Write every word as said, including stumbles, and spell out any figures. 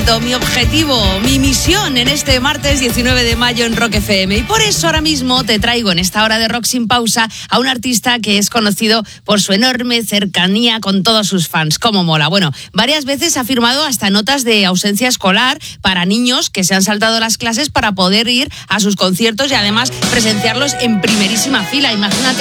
propósito, mi objetivo, mi misión en este martes diecinueve de mayo en Rock F M. Y por eso ahora mismo te traigo en esta hora de Rock Sin Pausa a un artista que es conocido por su enorme cercanía con todos sus fans. ¿Cómo mola? Bueno, varias veces ha firmado hasta notas de ausencia escolar para niños que se han saltado las clases para poder ir a sus conciertos y además presenciarlos en primerísima fila. Imagínate